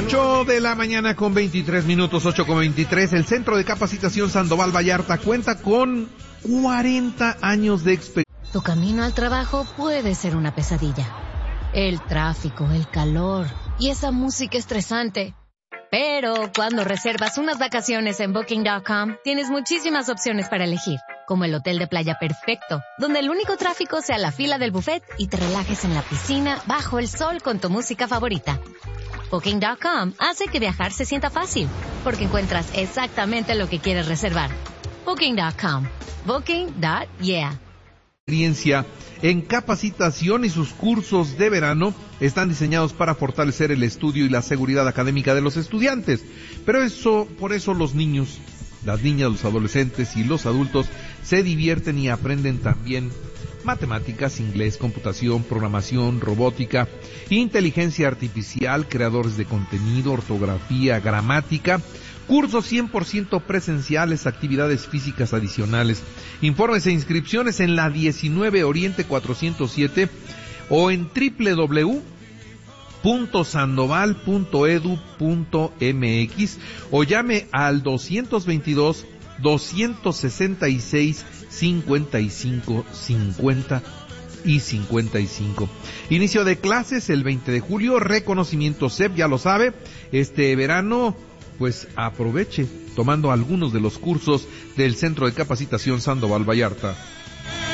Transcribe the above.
8 de la mañana con 23 minutos, 8:23. El Centro de Capacitación Sandoval Vallarta cuenta con 40 años de experiencia. Tu camino al trabajo puede ser una pesadilla. El tráfico, el calor y esa música estresante. Pero cuando reservas unas vacaciones en Booking.com, tienes muchísimas opciones para elegir, como el hotel de playa perfecto, donde el único tráfico sea la fila del buffet y te relajes en la piscina bajo el sol con tu música favorita. Booking.com hace que viajar se sienta fácil, porque encuentras exactamente lo que quieres reservar. Booking.com. Booking.yeah. Experiencia en capacitación y sus cursos de verano están diseñados para fortalecer el estudio y la seguridad académica de los estudiantes. Pero por eso los niños, las niñas, los adolescentes y los adultos se divierten y aprenden también matemáticas, inglés, computación, programación, robótica, inteligencia artificial, creadores de contenido, ortografía, gramática, cursos 100% presenciales, actividades físicas adicionales. Informes e inscripciones en la 19 Oriente 407 o en www.sandoval.edu.mx o llame al 222-266-5550 y 55. Inicio de clases el 20 de julio, reconocimiento CEP, ya lo sabe, este verano, pues aproveche tomando algunos de los cursos del Centro de Capacitación Sandoval Vallarta.